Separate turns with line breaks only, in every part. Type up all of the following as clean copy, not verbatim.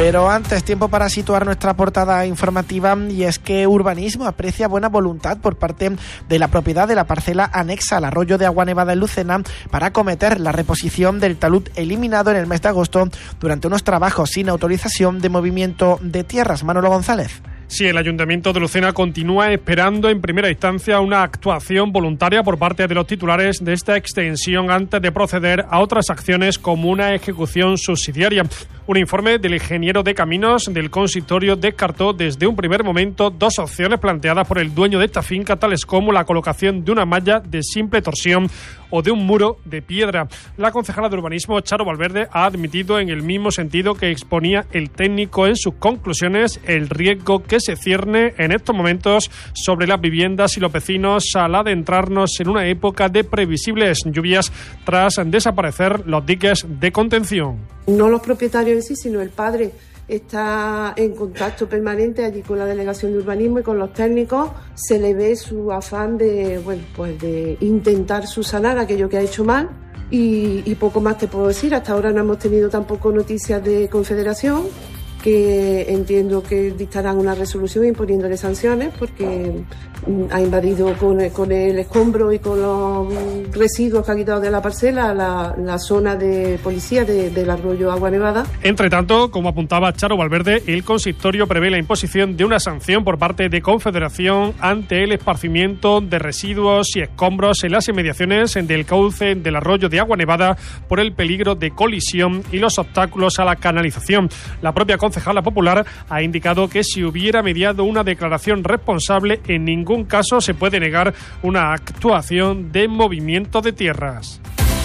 Pero antes, tiempo para situar nuestra portada informativa, y es que Urbanismo aprecia buena voluntad por parte de la propiedad de la parcela anexa al arroyo de Agua Nevada en Lucena para acometer la reposición del talud eliminado en el mes de agosto durante unos trabajos sin autorización de movimiento de tierras. Manolo González.
Sí, el Ayuntamiento de Lucena continúa esperando en primera instancia una actuación voluntaria por parte de los titulares de esta extensión antes de proceder a otras acciones como una ejecución subsidiaria. Un informe del ingeniero de caminos del consistorio descartó desde un primer momento dos opciones planteadas por el dueño de esta finca, tales como la colocación de una malla de simple torsión o de un muro de piedra. La concejala de Urbanismo, Charo Valverde, ha admitido en el mismo sentido que exponía el técnico en sus conclusiones el riesgo que se cierne en estos momentos sobre las viviendas y los vecinos al adentrarnos en una época de previsibles lluvias tras desaparecer los diques de contención.
No los propietarios en sí, sino el padre está en contacto permanente allí con la Delegación de Urbanismo y con los técnicos. Se le ve su afán de intentar subsanar aquello que ha hecho mal y poco más te puedo decir. Hasta ahora no hemos tenido tampoco noticias de Confederación, que entiendo que dictarán una resolución imponiéndole sanciones porque ha invadido con el escombro y con los residuos que ha quitado de la parcela la zona de policía del arroyo Agua Nevada.
Entre tanto, como apuntaba Charo Valverde, el consistorio prevé la imposición de una sanción por parte de Confederación ante el esparcimiento de residuos y escombros en las inmediaciones del cauce del arroyo de Agua Nevada por el peligro de colisión y los obstáculos a la canalización. La propia concejala popular ha indicado que si hubiera mediado una declaración responsable, en ningún caso se puede negar una actuación de movimiento de tierras.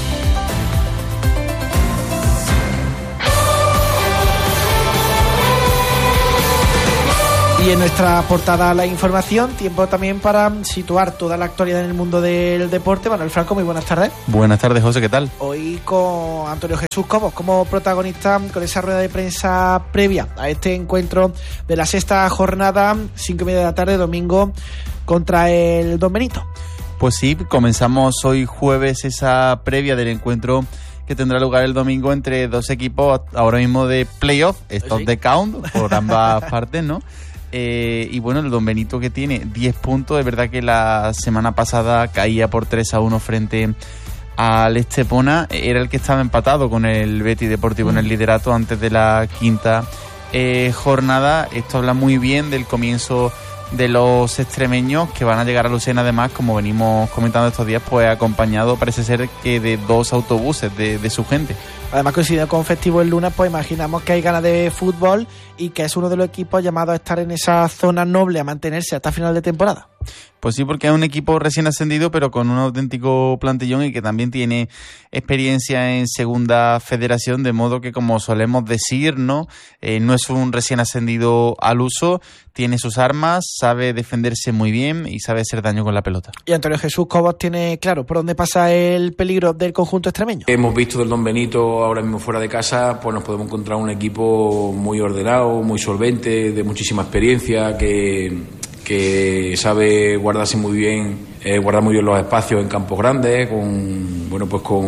Y en nuestra portada la información, tiempo también para situar toda la actualidad en el mundo del deporte. Manuel Franco, muy buenas tardes.
Buenas tardes, José, ¿qué tal?
Hoy con Antonio Jesús Cobos como protagonista, con esa rueda de prensa previa a este encuentro de la sexta jornada, 5:30 de la tarde, domingo, contra el Don Benito.
Pues sí, comenzamos hoy jueves esa previa del encuentro que tendrá lugar el domingo entre dos equipos ahora mismo de playoff, stop the count, por ambas partes, ¿no? Y bueno, el Don Benito, que tiene 10 puntos, es verdad que la semana pasada caía por 3-1 frente al Estepona, era el que estaba empatado con el Betis Deportivo en el liderato antes de la quinta jornada. Esto habla muy bien del comienzo de los extremeños, que van a llegar a Lucena, además, como venimos comentando estos días, pues acompañado, parece ser que de 2 autobuses de su gente.
Además, coincidiendo con Festivo el lunes, pues imaginamos que hay ganas de fútbol y que es uno de los equipos llamados a estar en esa zona noble, a mantenerse hasta final de temporada.
Pues sí, porque es un equipo recién ascendido, pero con un auténtico plantillón y que también tiene experiencia en segunda federación, de modo que, como solemos decir, no es un recién ascendido al uso, tiene sus armas, sabe defenderse muy bien y sabe hacer daño con la pelota.
Y Antonio Jesús Cobos tiene claro por dónde pasa el peligro del conjunto extremeño.
Hemos visto del Don Benito ahora mismo fuera de casa, pues nos podemos encontrar un equipo muy ordenado, muy solvente, de muchísima experiencia, que sabe guardarse muy bien, guardar muy bien los espacios en campos grandes, con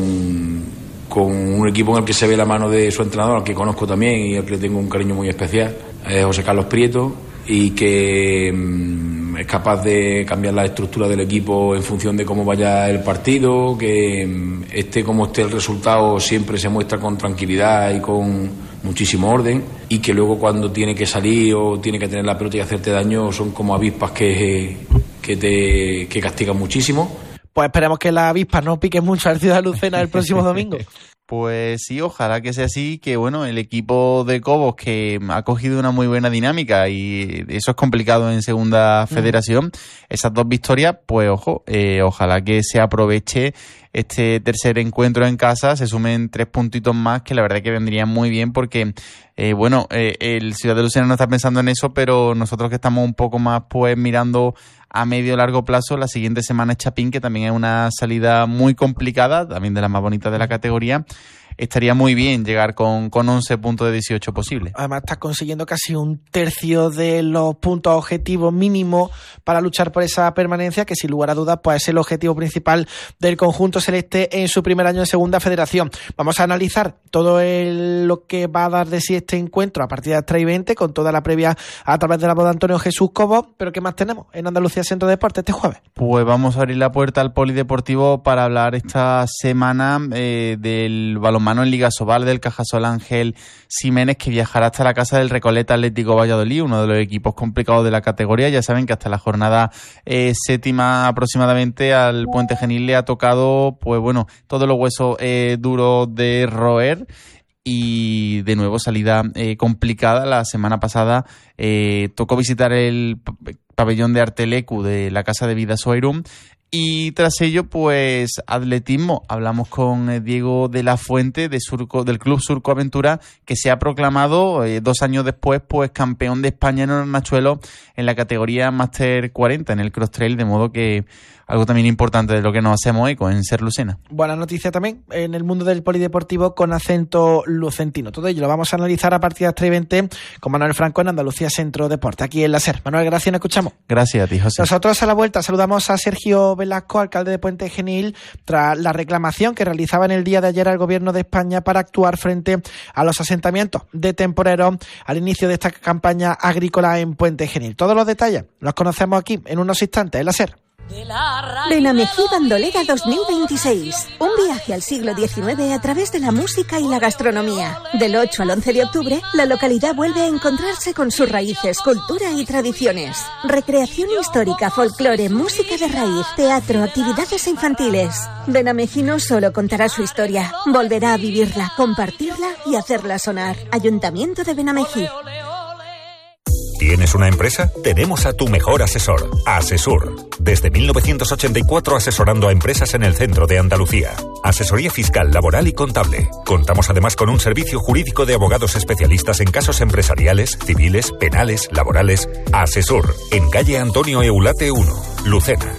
un equipo en el que se ve la mano de su entrenador, al que conozco también y al que le tengo un cariño muy especial, José Carlos Prieto, y que es capaz de cambiar la estructura del equipo en función de cómo vaya el partido, que esté como esté el resultado siempre se muestra con tranquilidad y con muchísimo orden, y que luego cuando tiene que salir o tiene que tener la pelota y hacerte daño son como avispas que castigan muchísimo.
Pues esperemos que las avispas no piquen mucho al Ciudad Lucena el próximo domingo.
Pues sí, ojalá que sea así, que bueno, el equipo de Cobos, que ha cogido una muy buena dinámica y eso es complicado en segunda federación, esas 2 victorias, pues ojalá que se aproveche este tercer encuentro en casa, se sumen 3 puntitos más, que la verdad que vendrían muy bien porque, el Ciudad de Lucena no está pensando en eso, pero nosotros que estamos un poco más pues mirando a medio largo plazo, la siguiente semana es Chapín, que también es una salida muy complicada, también de las más bonitas de la categoría, estaría muy bien llegar con 11 puntos de 18 posibles.
Además estás consiguiendo casi un tercio de los puntos objetivos mínimos para luchar por esa permanencia, que sin lugar a dudas pues es el objetivo principal del conjunto celeste en su primer año en Segunda Federación. Vamos a analizar todo lo que va a dar de sí este encuentro a partir de las 3:20 con toda la previa a través de la voz de Antonio Jesús Cobo. Pero ¿qué más tenemos en Andalucía Centro de Deportes este jueves?
Pues vamos a abrir la puerta al polideportivo para hablar esta semana del balonmano en Liga Sobal del Cajasol Ángel Ximénez, que viajará hasta la casa del Recoleta Atlético Valladolid, uno de los equipos complicados de la categoría. Ya saben que hasta la jornada séptima aproximadamente al Puente Genil le ha tocado, pues bueno, todos los huesos duros de roer. Y de nuevo salida complicada. La semana pasada tocó visitar el pabellón de Artelecu de la Casa de Bidasoa-Irún. Y tras ello, pues atletismo. Hablamos con Diego de la Fuente del Club Surco Aventura, que se ha proclamado 2 años después pues campeón de España en Hornachuelo en la categoría Máster 40 en el Cross Trail, de modo que algo también importante de lo que nos hacemos eco en Ser Lucena. Buena noticia también en el mundo del polideportivo con acento lucentino. Todo ello lo vamos a analizar a partir de las 3:20 con Manuel Franco en Andalucía Centro Deporte, aquí en la SER. Manuel, gracias, nos escuchamos. Gracias a ti, José. Nosotros a la vuelta saludamos a Sergio Velasco, alcalde de Puente Genil, tras la reclamación que realizaba en el día de ayer al Gobierno de España para actuar frente a los asentamientos de temporeros al inicio de esta campaña agrícola en Puente Genil. Todos los detalles los conocemos aquí en unos instantes en la SER.
Benamejí Bandolera 2026. Un viaje al siglo XIX a través de la música y la gastronomía. Del 8 al 11 de octubre, la localidad vuelve a encontrarse con sus raíces, cultura y tradiciones. Recreación histórica, folclore, música de raíz, teatro, actividades infantiles. Benamejí no solo contará su historia, volverá a vivirla, compartirla y hacerla sonar. Ayuntamiento de Benamejí.
¿Tienes una empresa? Tenemos a tu mejor asesor, Asesur. Desde 1984 asesorando a empresas en el centro de Andalucía. Asesoría fiscal, laboral y contable. Contamos además con un servicio jurídico de abogados especialistas en casos empresariales, civiles, penales, laborales. Asesur, en calle Antonio Eulate 1, Lucena,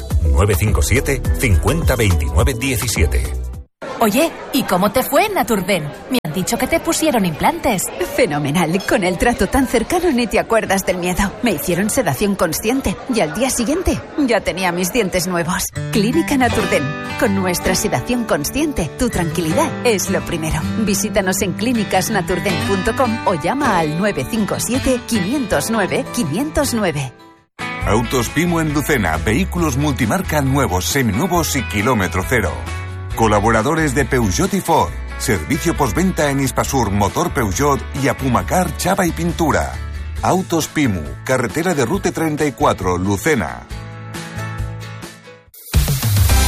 957 50 29 17.
Oye, ¿y cómo te fue en Naturden? Me han dicho que te pusieron implantes.
Fenomenal, con el trato tan cercano ni te acuerdas del miedo. Me hicieron sedación consciente y al día siguiente ya tenía mis dientes nuevos. Clínica Naturden. Con nuestra sedación consciente, tu tranquilidad es lo primero. Visítanos en clínicasnaturden.com o llama al 957 509 509.
Autos Pimo en Lucena, vehículos multimarca nuevos, seminuevos y kilómetro cero. Colaboradores de Peugeot y Ford. Servicio postventa en Hispasur, Motor Peugeot y Apumacar, Chapa y Pintura. Autos Pimu, carretera de Rute 34, Lucena.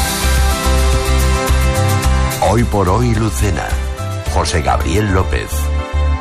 Hoy por hoy, Lucena. José Gabriel López.